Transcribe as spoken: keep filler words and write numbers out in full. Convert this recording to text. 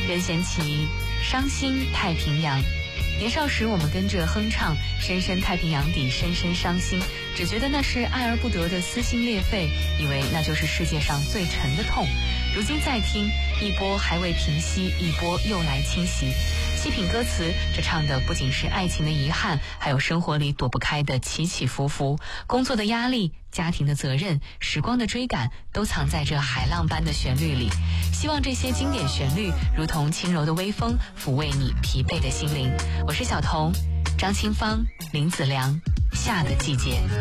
任贤齐《伤心太平洋》。年少时我们跟着哼唱深深太平洋底深深伤心，只觉得那是爱而不得的撕心裂肺，以为那就是世界上最沉的痛。如今再听，一波还未平息，一波又来侵袭。细品歌词，这唱的不仅是爱情的遗憾，还有生活里躲不开的起起伏伏，工作的压力，家庭的责任，时光的追赶，都藏在这海浪般的旋律里。希望这些经典旋律如同轻柔的微风，抚慰你疲惫的心灵。我是小彤，张清芳、林子良，夏的季节。